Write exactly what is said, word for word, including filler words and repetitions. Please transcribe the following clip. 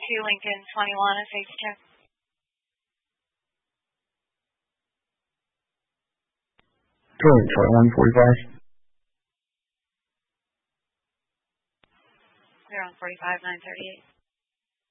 two Lincoln twenty-one, a safety check. Good, twenty-one forty-five. Clear on forty-five, nine thirty-eight.